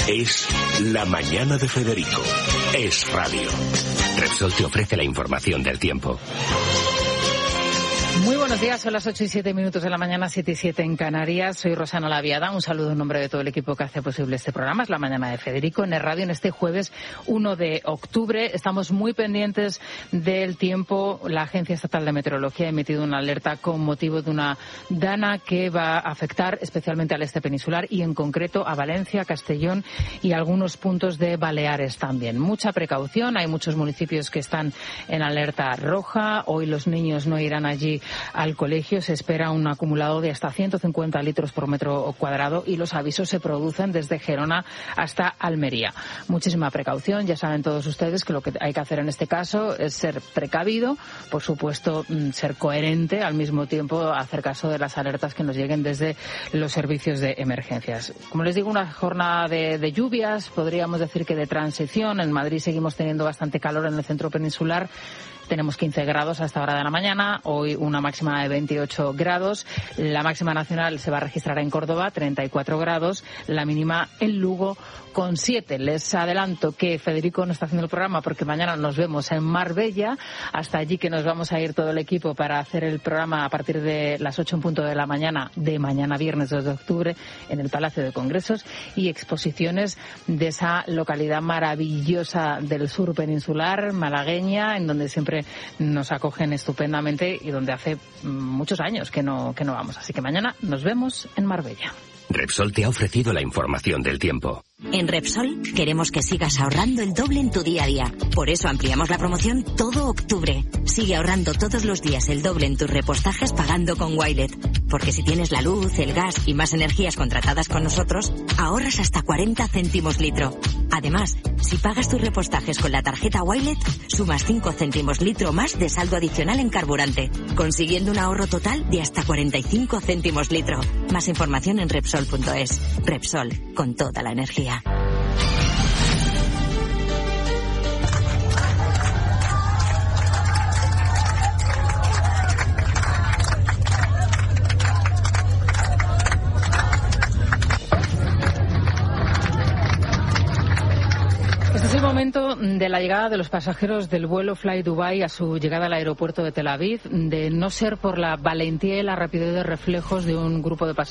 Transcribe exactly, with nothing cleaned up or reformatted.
Es La Mañana de Federico. Es radio. Repsol te ofrece la información del tiempo. Muy buenos días, son las ocho y siete minutos de la mañana, siete y siete en Canarias. Soy Rosana Laviada, un saludo en nombre de todo el equipo que hace posible este programa. Es La Mañana de Federico en el radio en este jueves uno de octubre. Estamos muy pendientes del tiempo. La Agencia Estatal de Meteorología ha emitido una alerta con motivo de una dana que va a afectar especialmente al este peninsular y en concreto a Valencia, Castellón y algunos puntos de Baleares también. Mucha precaución, hay muchos municipios que están en alerta roja. Hoy los niños no irán allí al colegio. Se espera un acumulado de hasta ciento cincuenta litros por metro cuadrado y los avisos se producen desde Gerona hasta Almería. Muchísima precaución. Ya saben todos ustedes que lo que hay que hacer en este caso es ser precavido, por supuesto ser coherente, al mismo tiempo hacer caso de las alertas que nos lleguen desde los servicios de emergencias. Como les digo, una jornada de, de lluvias, podríamos decir que de transición. En Madrid seguimos teniendo bastante calor en el centro peninsular. Tenemos quince grados a esta hora de la mañana, hoy una máxima de veintiocho grados. La máxima nacional se va a registrar en Córdoba, treinta y cuatro grados. La mínima en Lugo, con siete. Les adelanto que Federico no está haciendo el programa porque mañana nos vemos en Marbella. Hasta allí que nos vamos a ir todo el equipo para hacer el programa a partir de las ocho en punto de la mañana de mañana viernes dos de octubre en el Palacio de Congresos y exposiciones de esa localidad maravillosa del sur peninsular, malagueña, en donde siempre nos acogen estupendamente y donde hace muchos años que no, que no vamos. Así que mañana nos vemos en Marbella. Repsol te ha ofrecido la información del tiempo. En Repsol queremos que sigas ahorrando el doble en tu día a día. Por eso ampliamos la promoción todo octubre. Sigue ahorrando todos los días el doble en tus repostajes pagando con Wilet. Porque si tienes la luz, el gas y más energías contratadas con nosotros, ahorras hasta cuarenta céntimos litro. Además, si pagas tus repostajes con la tarjeta Wilet, sumas cinco céntimos litro más de saldo adicional en carburante, consiguiendo un ahorro total de hasta cuarenta y cinco céntimos litro. Más información en Repsol punto es. Repsol, con toda la energía. Este es el momento de la llegada de los pasajeros del vuelo Fly Dubai a su llegada al aeropuerto de Tel Aviv, de no ser por la valentía y la rapidez de reflejos de un grupo de pasajeros